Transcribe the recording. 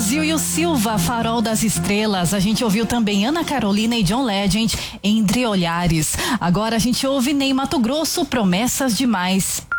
Zílio Silva, Farol das Estrelas. A gente ouviu também Ana Carolina e John Legend, Entre Olhares. Agora a gente ouve Ney Matogrosso, Promessas Demais.